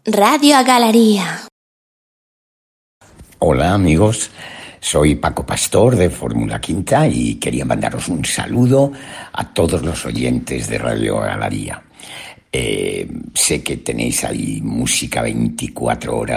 Radio Galería. Hola amigos, soy Paco Pastor de Fórmula Quinta y quería mandaros un saludo a todos los oyentes de Radio Galería. Sé que tenéis ahí música 24 horas